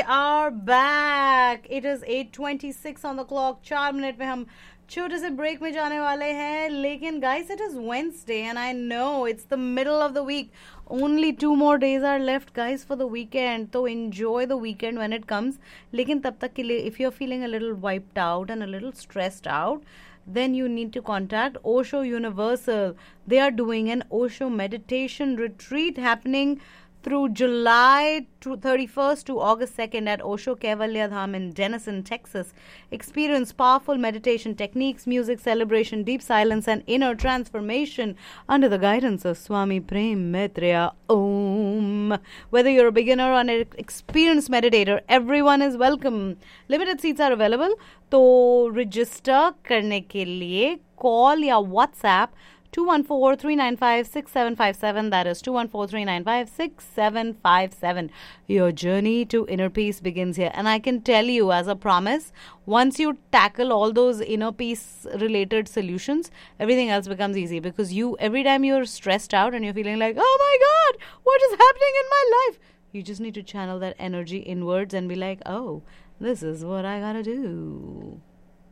are back. It is 8:26 on the clock. 4 minute में हम छोटे से ब्रेक में जाने वाले हैं. लेकिन guys, it is Wednesday and I know it's the middle of the week. Only 2 more days are left, guys, for the weekend. So enjoy the weekend when it comes. लेकिन तब तक के लिए, if you're feeling a little wiped out and a little stressed out, then you need to contact Osho Universal. They are doing an Osho meditation retreat happening through July 31st to August 2nd at Osho Kaivalya Dham in Denison, Texas. Experience powerful meditation techniques, music, celebration, deep silence, and inner transformation under the guidance of Swami Prem Maitreya Om. Whether you're a beginner or an experienced meditator, everyone is welcome. Limited seats are available. तो register करने के लिए call या WhatsApp 214-395-6757. That is 214-395-6757. Your journey to inner peace begins here. And I can tell you as a promise, once you tackle all those inner peace related solutions, everything else becomes easy. Because every time you're stressed out and you're feeling like, oh my God, what is happening in my life? You just need to channel that energy inwards and be like, oh, this is what I gotta do.